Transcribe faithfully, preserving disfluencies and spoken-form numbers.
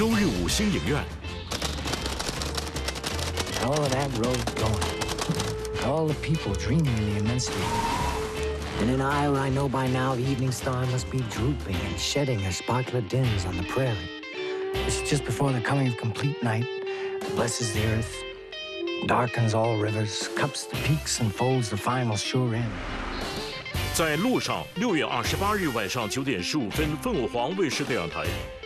周日午星影院。 All of that road going, all the people dreaming in the immensity. In an isle I know by now, the evening star must be drooping and shedding her sparkler dims on the prairie. It's just before the coming of complete night, blesses the earth, darkens all rivers, cups the peaks and folds the final sure end. 在路上，六月二十八日晚上九点十五分，凤凰卫视电视台。